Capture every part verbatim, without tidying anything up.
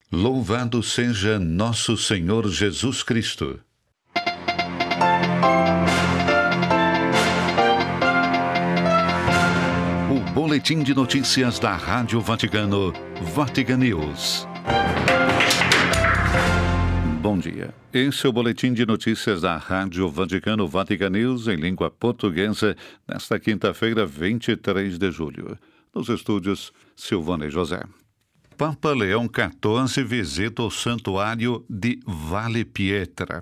Louvado seja nosso Senhor Jesus Cristo. O boletim de notícias da Rádio Vaticano, Vatican News. Bom dia. Esse é o boletim de notícias da Rádio Vaticano, Vatican News, em língua portuguesa, nesta quinta-feira, vinte e três de julho. Nos estúdios, Silvana e José. Papa Leão quatorze visita o santuário de Vale Pietra.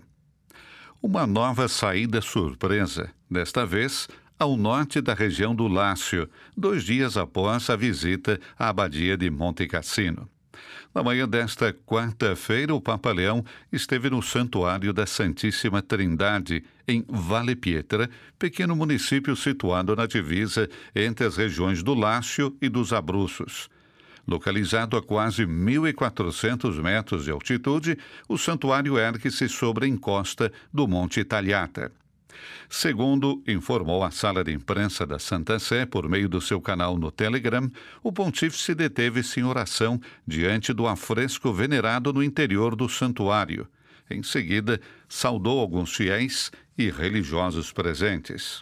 Uma nova saída surpresa, desta vez ao norte da região do Lácio, dois dias após a visita à abadia de Monte Cassino. Na manhã desta quarta-feira, o Papa Leão esteve no Santuário da Santíssima Trindade, em Vale Pietra, pequeno município situado na divisa entre as regiões do Lácio e dos Abruzos. Localizado a quase mil e quatrocentos metros de altitude, o santuário ergue-se sobre a encosta do Monte Tagliata. Segundo informou a sala de imprensa da Santa Sé por meio do seu canal no Telegram, o pontífice deteve-se em oração diante do afresco venerado no interior do santuário. Em seguida, saudou alguns fiéis e religiosos presentes.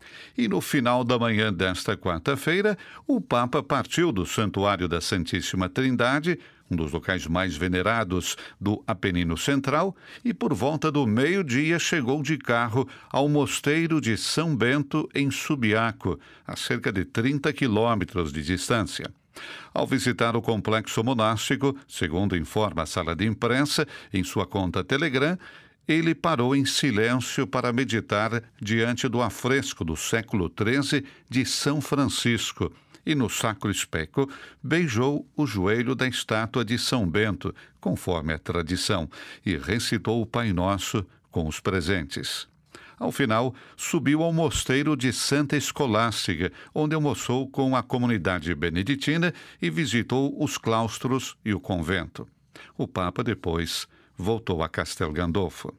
E no final da manhã desta quarta-feira, o Papa partiu do Santuário da Santíssima Trindade, um dos locais mais venerados do Apenino Central, e por volta do meio-dia chegou de carro ao Mosteiro de São Bento, em Subiaco, a cerca de trinta quilômetros de distância. Ao visitar o complexo monástico, segundo informa a sala de imprensa em sua conta Telegram, ele parou em silêncio para meditar diante do afresco do século treze de São Francisco e, no Sacro Especo, beijou o joelho da estátua de São Bento, conforme a tradição, e recitou o Pai Nosso com os presentes. Ao final, subiu ao mosteiro de Santa Escolástica, onde almoçou com a comunidade beneditina e visitou os claustros e o convento. O Papa depois voltou a Castel Gandolfo.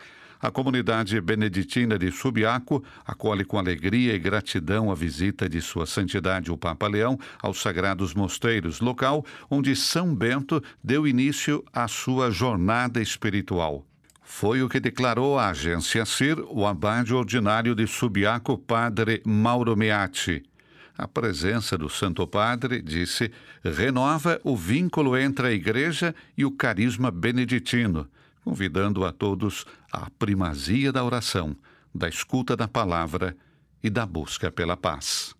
A comunidade beneditina de Subiaco acolhe com alegria e gratidão a visita de Sua Santidade o Papa Leão aos Sagrados Mosteiros, local onde São Bento deu início à sua jornada espiritual. Foi o que declarou à agência S I R o abade ordinário de Subiaco, padre Mauro Meatti. A presença do Santo Padre, disse, renova o vínculo entre a Igreja e o carisma beneditino, convidando a todos à primazia da oração, da escuta da palavra e da busca pela paz.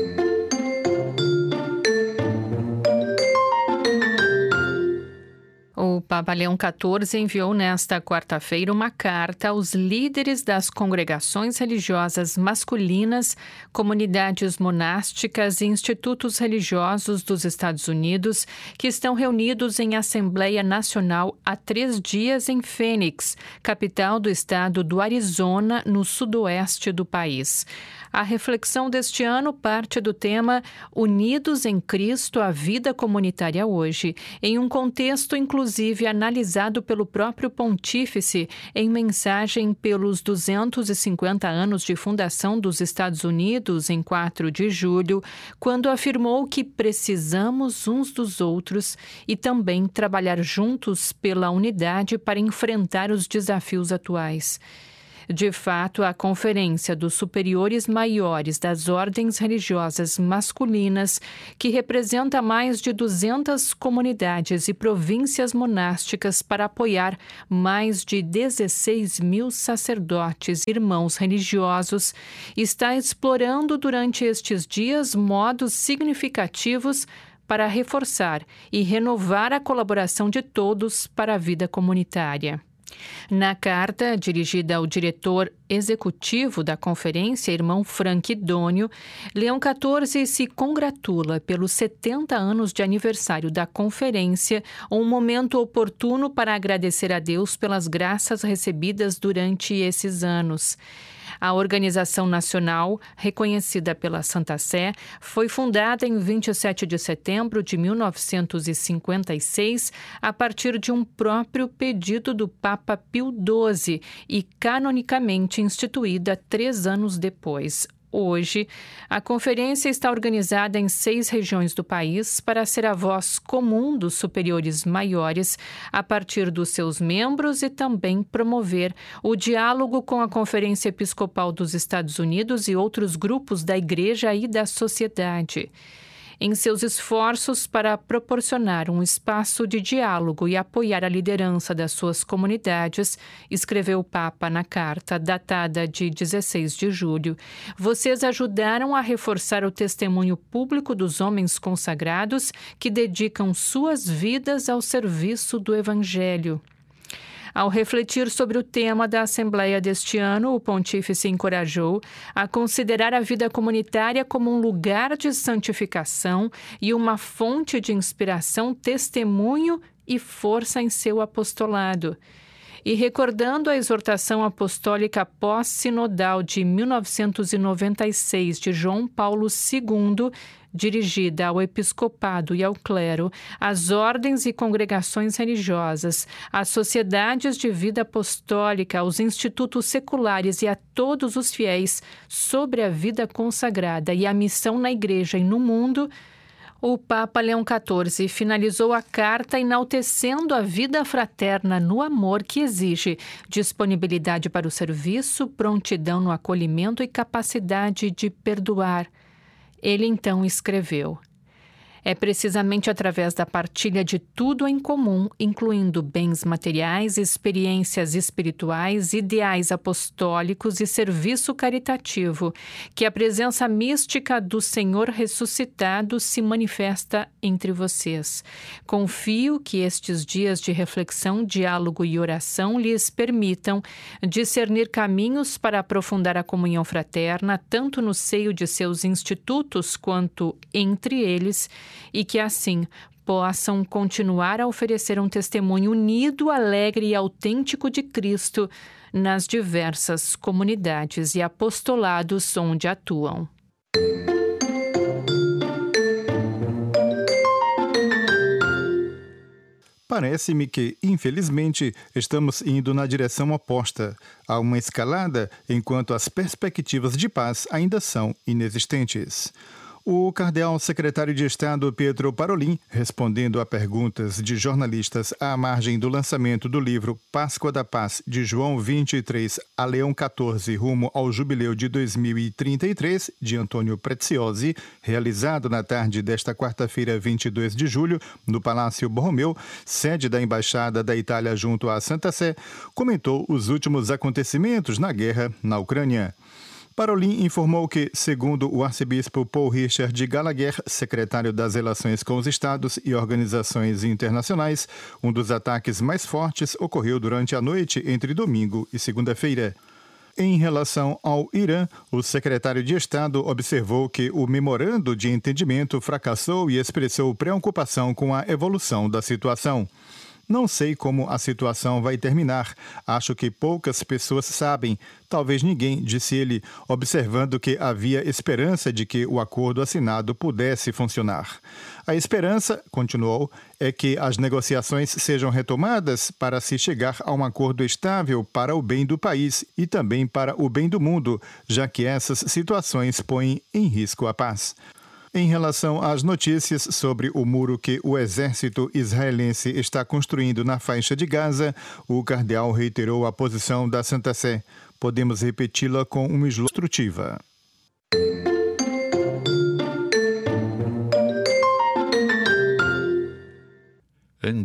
O Papa Leão quatorze enviou nesta quarta-feira uma carta aos líderes das congregações religiosas masculinas, comunidades monásticas e institutos religiosos dos Estados Unidos que estão reunidos em Assembleia Nacional há três dias em Phoenix, capital do estado do Arizona, no sudoeste do país. A reflexão deste ano parte do tema Unidos em Cristo, a vida comunitária hoje, em um contexto inclusive analisado pelo próprio pontífice em mensagem pelos duzentos e cinquenta anos de fundação dos Estados Unidos em quatro de julho, quando afirmou que precisamos uns dos outros e também trabalhar juntos pela unidade para enfrentar os desafios atuais. De fato, a Conferência dos Superiores Maiores das Ordens Religiosas Masculinas, que representa mais de duzentas comunidades e províncias monásticas para apoiar mais de dezesseis mil sacerdotes e irmãos religiosos, está explorando durante estes dias modos significativos para reforçar e renovar a colaboração de todos para a vida comunitária. Na carta, dirigida ao diretor executivo da conferência, irmão Frank Dônio, Leão quatorze se congratula pelos setenta anos de aniversário da conferência, um momento oportuno para agradecer a Deus pelas graças recebidas durante esses anos. A organização nacional, reconhecida pela Santa Sé, foi fundada em vinte e sete de setembro de mil novecentos e cinquenta e seis a partir de um próprio pedido do Papa Pio doze e canonicamente instituída três anos depois. Hoje, a conferência está organizada em seis regiões do país para ser a voz comum dos superiores maiores a partir dos seus membros e também promover o diálogo com a Conferência Episcopal dos Estados Unidos e outros grupos da Igreja e da sociedade. Em seus esforços para proporcionar um espaço de diálogo e apoiar a liderança das suas comunidades, escreveu o Papa na carta datada de dezesseis de julho, vocês ajudaram a reforçar o testemunho público dos homens consagrados que dedicam suas vidas ao serviço do Evangelho. Ao refletir sobre o tema da Assembleia deste ano, o pontífice encorajou a considerar a vida comunitária como um lugar de santificação e uma fonte de inspiração, testemunho e força em seu apostolado. E recordando a exortação apostólica pós-sinodal de mil novecentos e noventa e seis de João Paulo segundo, dirigida ao episcopado e ao clero, às ordens e congregações religiosas, às sociedades de vida apostólica, aos institutos seculares e a todos os fiéis sobre a vida consagrada e a missão na Igreja e no mundo, o Papa Leão quatorze finalizou a carta enaltecendo a vida fraterna no amor que exige disponibilidade para o serviço, prontidão no acolhimento e capacidade de perdoar. Ele então escreveu: é precisamente através da partilha de tudo em comum, incluindo bens materiais, experiências espirituais, ideais apostólicos e serviço caritativo, que a presença mística do Senhor ressuscitado se manifesta entre vocês. Confio que estes dias de reflexão, diálogo e oração lhes permitam discernir caminhos para aprofundar a comunhão fraterna, tanto no seio de seus institutos quanto entre eles, e que assim possam continuar a oferecer um testemunho unido, alegre e autêntico de Cristo nas diversas comunidades e apostolados onde atuam. Parece-me que, infelizmente, estamos indo na direção oposta, a uma escalada, enquanto as perspectivas de paz ainda são inexistentes. O cardeal secretário de Estado Pietro Parolin, respondendo a perguntas de jornalistas à margem do lançamento do livro Páscoa da Paz, de João vinte e três a Leão quatorze, rumo ao jubileu de dois mil e trinta e três, de Antônio Preziosi, realizado na tarde desta quarta-feira, vinte e dois de julho, no Palácio Borromeu, sede da Embaixada da Itália junto à Santa Sé, comentou os últimos acontecimentos na guerra na Ucrânia. Parolin informou que, segundo o arcebispo Paul Richard Gallagher, secretário das Relações com os Estados e Organizações Internacionais, um dos ataques mais fortes ocorreu durante a noite entre domingo e segunda-feira. Em relação ao Irã, o secretário de Estado observou que o memorando de entendimento fracassou e expressou preocupação com a evolução da situação. Não sei como a situação vai terminar. Acho que poucas pessoas sabem, talvez ninguém, disse ele, observando que havia esperança de que o acordo assinado pudesse funcionar. A esperança, continuou, é que as negociações sejam retomadas para se chegar a um acordo estável para o bem do país e também para o bem do mundo, já que essas situações põem em risco a paz. Em relação às notícias sobre o muro que o exército israelense está construindo na faixa de Gaza, o cardeal reiterou a posição da Santa Sé. Podemos repeti-la com uma ilustrativa.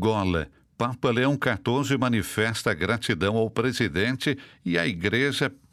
Angola. Papa Leão quatorze manifesta gratidão ao presidente e à Igreja